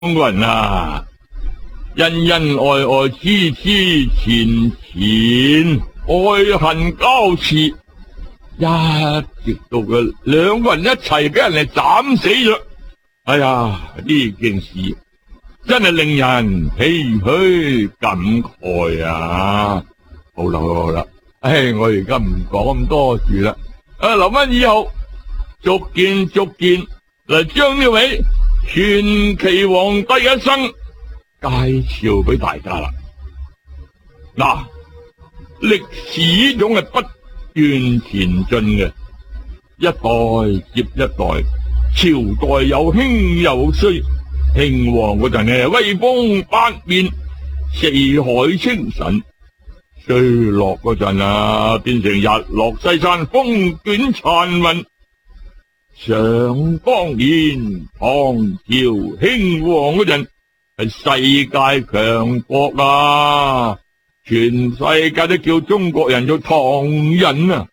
個人啊，恩恩愛愛，痴痴纏纏，愛恨交纏，一直到佢兩個人一齊俾人哋斬死咗。哎呀，呢件事真係令人唏噓感慨啊！好啦好啦，我而家唔講咁多住啦，留翻以後逐件嚟將呢位傳奇皇帝嘅一生介紹俾大家啦。嗱，歷史呢種係不斷前進嘅，一代接一代，朝代有興有衰。興旺嗰陣呢，威風八面，四海清晨；衰落嗰陣啊，變成日落西山，風捲殘雲。想當年唐朝興旺嗰陣係世界強國啊，全世界都叫中國人做唐人啊！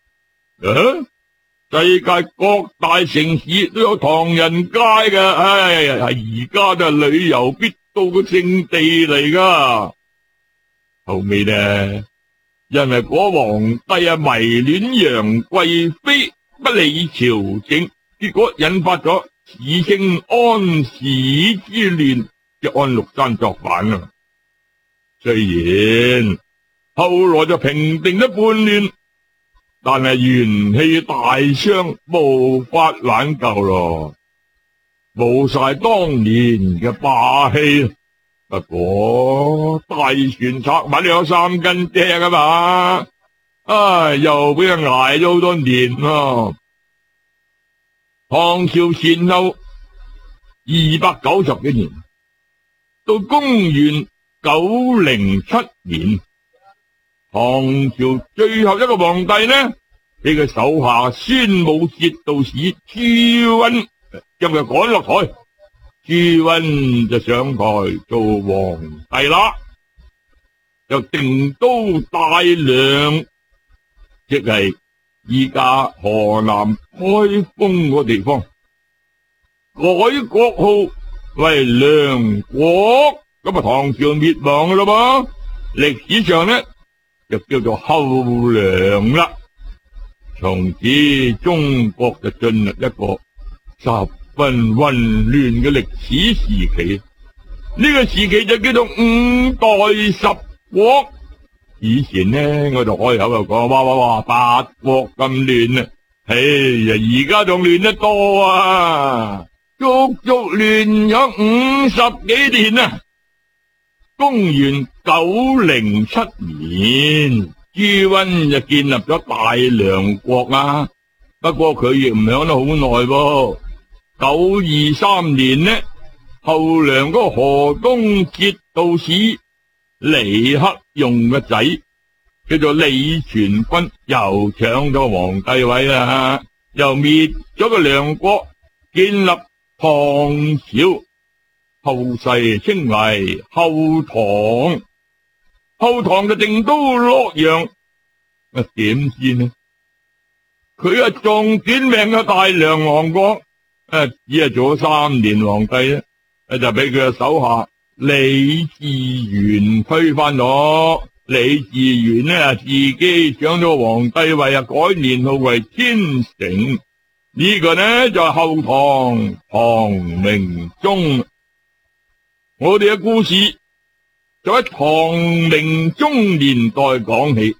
世界各大城市都有唐人街㗎，而家都係旅遊必到嘅勝地嚟噶。後尾呢，因為嗰皇帝迷戀楊貴妃，不理朝政，結果引發咗史稱安史之亂，即安祿山作反啊。雖然後來就平定咗叛亂，但係元氣大傷，無法挽救咯，冇晒當年嘅霸氣。不過大船拆埋都有3斤釘啊嘛，又俾人挨咗好多年咯。唐朝前後290幾年，到公元907年。唐朝最後一個皇帝呢，俾佢手下宣武節度使朱溫將佢趕落台，朱溫就上台做皇帝啦，就定都大梁，即係依家河南開封個地方，改國號為梁國，咁啊唐朝滅亡噶啦噃，歷史上呢就叫做後梁啦。從此中國就進入一個十分混亂嘅歷史時期。呢個時期就叫做5代十國。以前呢，我就開口就講，哇8國咁亂啊！而家仲亂得多啊，足足亂咗50幾年啊！公元907年，朱溫就建立咗大梁國啊。不過佢亦唔響得好耐噃。923年呢，後梁嗰個河東節度使李克用嘅仔叫做李全軍，又搶咗皇帝位啦，又滅咗個梁國，建立唐朝。後世稱為後唐，後唐就定都洛陽。點知呢？佢壯短命嘅大梁王國，只係做咗3年皇帝咧，就俾佢嘅手下李自元推翻咗。李自元呢，自己搶咗皇帝位，改年號為天成。呢個呢就係後唐，唐明宗。我哋嘅故事就喺唐明宗年代講起。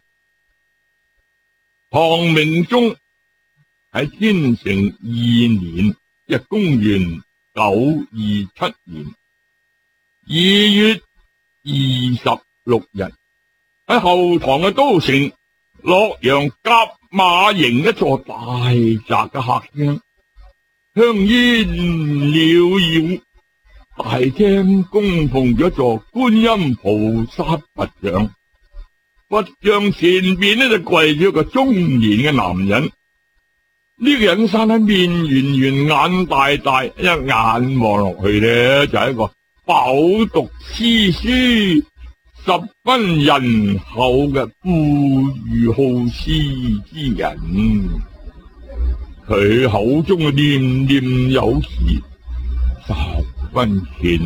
唐明宗喺天成2年，即公元927年2月26日，喺後唐嘅都城洛陽甲馬營一座大宅嘅客廳，香煙裊裊。大廳供奉咗一座觀音菩薩佛像，佛像前邊呢就跪咗一個中年嘅男人。呢個人生喺面圓圓，眼大大，一眼望落去呢就係一個飽讀詩書、十分仁厚嘅富裕好施之人。佢口中嘅念念有詞， 婚前